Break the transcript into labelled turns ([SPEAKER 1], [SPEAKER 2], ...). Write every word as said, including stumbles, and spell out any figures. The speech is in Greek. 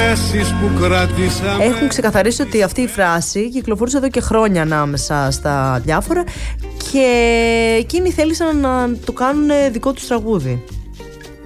[SPEAKER 1] σχέσεις που κράτησαμε.
[SPEAKER 2] Έχουν ξεκαθαρίσει ότι αυτή η φράση κυκλοφορούσε εδώ και χρόνια ανάμεσα στα διάφορα και εκείνοι θέλησαν να το κάνουν δικό τους τραγούδι.